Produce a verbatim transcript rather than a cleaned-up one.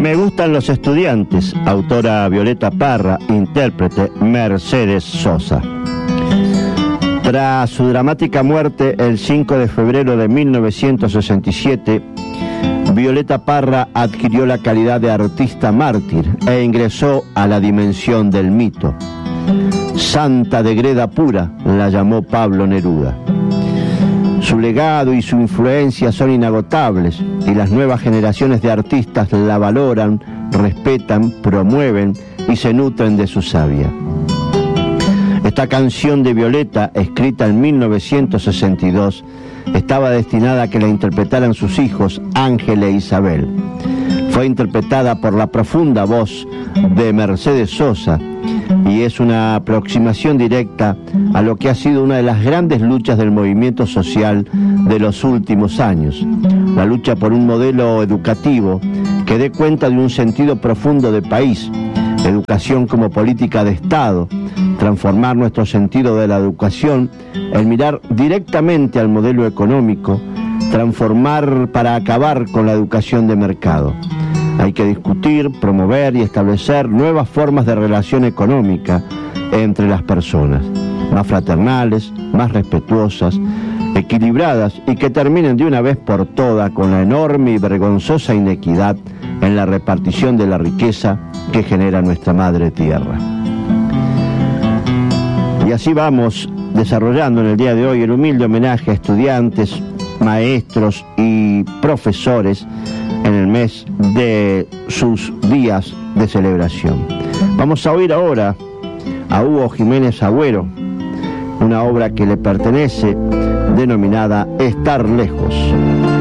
Me gustan los estudiantes, autora Violeta Parra, intérprete Mercedes Sosa. Tras su dramática muerte el cinco de febrero de mil novecientos sesenta y siete, Violeta Parra adquirió la calidad de artista mártir e ingresó a la dimensión del mito. Santa de greda pura, la llamó Pablo Neruda. Su legado y su influencia son inagotables y las nuevas generaciones de artistas la valoran, respetan, promueven y se nutren de su savia. Esta canción de Violeta, escrita en mil novecientos sesenta y dos, estaba destinada a que la interpretaran sus hijos Ángel e Isabel. Fue interpretada por la profunda voz de Mercedes Sosa y es una aproximación directa a lo que ha sido una de las grandes luchas del movimiento social de los últimos años, la lucha por un modelo educativo que dé cuenta de un sentido profundo de país, educación como política de Estado, transformar nuestro sentido de la educación, el mirar directamente al modelo económico, transformar para acabar con la educación de mercado. Hay que discutir, promover y establecer nuevas formas de relación económica entre las personas, más fraternales, más respetuosas, equilibradas y que terminen de una vez por todas con la enorme y vergonzosa inequidad en la repartición de la riqueza que genera nuestra madre tierra. Y así vamos desarrollando en el día de hoy el humilde homenaje a estudiantes, maestros y profesores en el mes de sus días de celebración. Vamos a oír ahora a Hugo Jiménez Agüero, una obra que le pertenece denominada Estar Lejos.